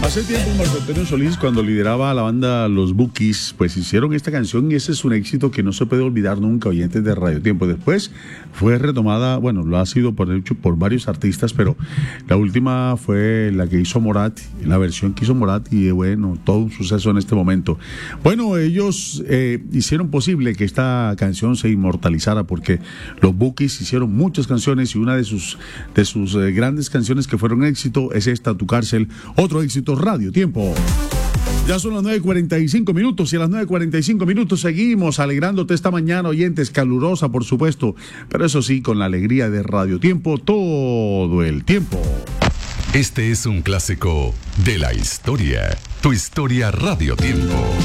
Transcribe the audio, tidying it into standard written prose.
Hace tiempo Marco Antonio Solís, cuando lideraba la banda Los Bukis, pues hicieron esta canción y ese es un éxito que no se puede olvidar nunca, oyentes de Radio Tiempo. Después fue retomada, bueno, lo ha sido por varios artistas, pero la última fue la que hizo Morat, la versión que hizo Morat, y bueno, todo un suceso en este momento. Bueno, ellos hicieron posible que esta canción se inmortalizara, porque Los Bukis hicieron muchas canciones y una de sus grandes canciones que fueron éxito es esta, Tu Cárcel, otro éxito. Radio Tiempo. Ya son las 9:45 minutos y a las 9:45 seguimos alegrándote esta mañana, oyentes, calurosa por supuesto, pero eso sí, con la alegría de Radio Tiempo todo el tiempo. Este es un clásico de la historia, Tu Historia Radio Tiempo.